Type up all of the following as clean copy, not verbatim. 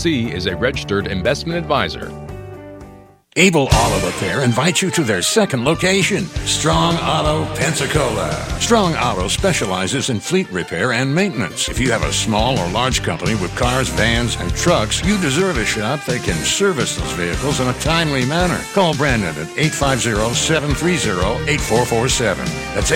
C is a registered investment advisor. Able Auto Repair invites you to their second location, Strong Auto, Pensacola. Strong Auto specializes in fleet repair and maintenance. If you have a small or large company with cars, vans, and trucks, you deserve a shop that can service those vehicles in a timely manner. Call Brandon at 850-730-8447. That's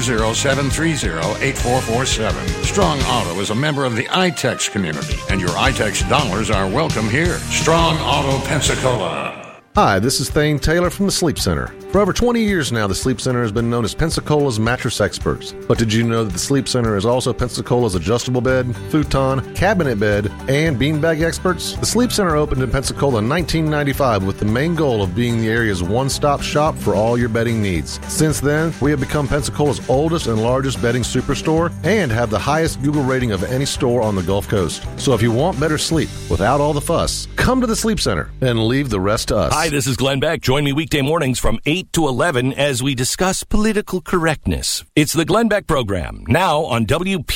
850-730-8447. Strong Auto is a member of the iTex community, and your iTex dollars are welcome here. Strong Auto, Pensacola. Hi, this is Thane Taylor from the Sleep Center. For over 20 years now, the Sleep Center has been known as Pensacola's mattress experts. But did you know that the Sleep Center is also Pensacola's adjustable bed, futon, cabinet bed, and beanbag experts? The Sleep Center opened in Pensacola in 1995 with the main goal of being the area's one-stop shop for all your bedding needs. Since then, we have become Pensacola's oldest and largest bedding superstore and have the highest Google rating of any store on the Gulf Coast. So if you want better sleep without all the fuss, come to the Sleep Center and leave the rest to us. Hi, this is Glenn Beck. Join me weekday mornings from 8 to 11 as we discuss political correctness. It's the Glenn Beck Program, now on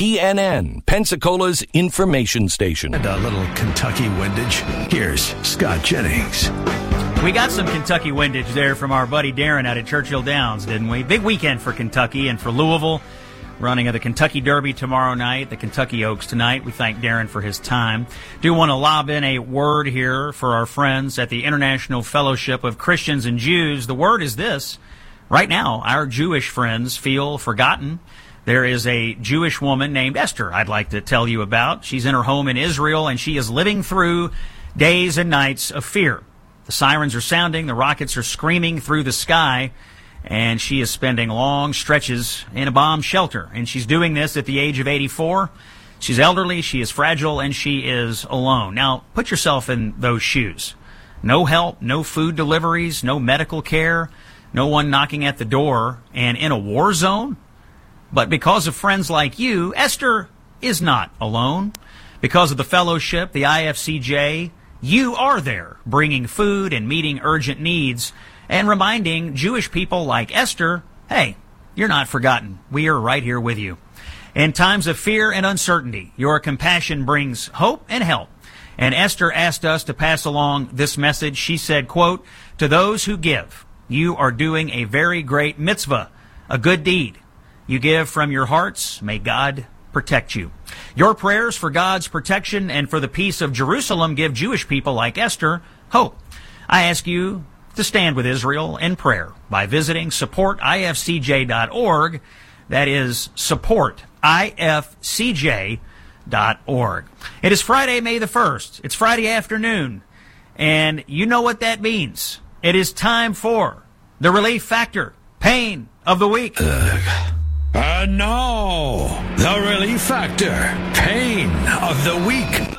WPNN, Pensacola's information station. And a little Kentucky windage. Here's Scott Jennings. We got some Kentucky windage there from our buddy Darren out at Churchill Downs, didn't we? Big weekend for Kentucky and for Louisville. Running of the Kentucky Derby tomorrow night, the Kentucky Oaks tonight. We thank Darren for his time. Do want to lob in a word here for our friends at the International Fellowship of Christians and Jews. The word is this. Right now, our Jewish friends feel forgotten. There is a Jewish woman named Esther I'd like to tell you about. She's in her home in Israel, and she is living through days and nights of fear. The sirens are sounding, the rockets are screaming through the sky, and she is spending long stretches in a bomb shelter. And she's doing this at the age of 84. She's elderly, she is fragile, and she is alone. Now, put yourself in those shoes. No help, no food deliveries, no medical care, no one knocking at the door, and in a war zone. But because of friends like you, Esther is not alone. Because of the fellowship, the IFCJ, you are there, bringing food and meeting urgent needs, and reminding Jewish people like Esther, hey, you're not forgotten. We are right here with you. In times of fear and uncertainty, your compassion brings hope and help. And Esther asked us to pass along this message. She said, quote, to those who give, you are doing a very great mitzvah, a good deed. You give from your hearts. May God protect you. Your prayers for God's protection and for the peace of Jerusalem give Jewish people like Esther hope. I ask you to stand with Israel in prayer by visiting supportifcj.org. That is supportifcj.org. It is Friday, May the 1st. It's Friday afternoon, and you know what that means. It is time for the Relief Factor Pain of the Week. And now, the Relief Factor Pain of the Week.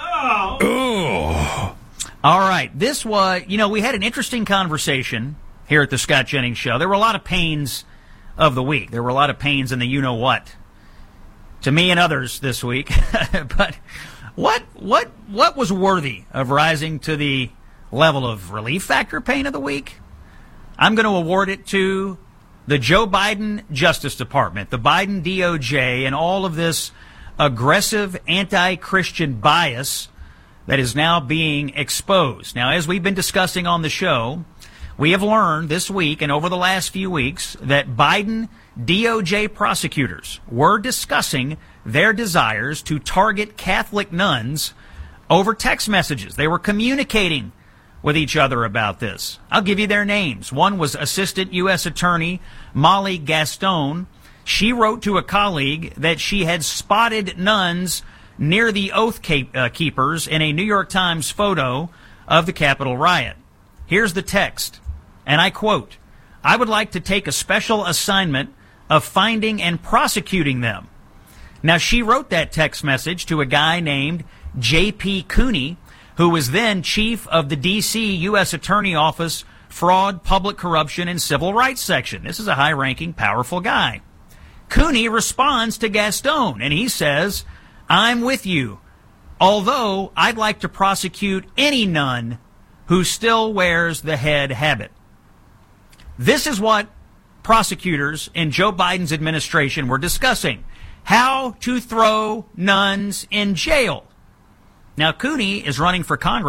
Oh. All right, this was, we had an interesting conversation here at the Scott Jennings Show. There were a lot of pains of the week. There were a lot of pains in the you-know-what to me and others this week. But what was worthy of rising to the level of Relief Factor Pain of the Week? I'm going to award it to the Joe Biden Justice Department, the Biden DOJ, and all of this aggressive anti-Christian bias that is now being exposed. Now, as we've been discussing on the show, we have learned this week and over the last few weeks that Biden DOJ prosecutors were discussing their desires to target Catholic nuns over text messages. They were communicating with each other about this. I'll give you their names. One was Assistant U.S. Attorney Molly Gaston. She wrote to a colleague that she had spotted nuns near the Oath Keepers in a New York Times photo of the Capitol riot. Here's the text, and I quote, I would like to take a special assignment of finding and prosecuting them. Now, she wrote that text message to a guy named J.P. Cooney, who was then chief of the D.C. U.S. Attorney Office Fraud, Public Corruption, and Civil Rights Section. This is a high-ranking, powerful guy. Cooney responds to Gaston, and he says, I'm with you, although I'd like to prosecute any nun who still wears the head habit. This is what prosecutors in Joe Biden's administration were discussing, how to throw nuns in jail. Now, Cooney is running for Congress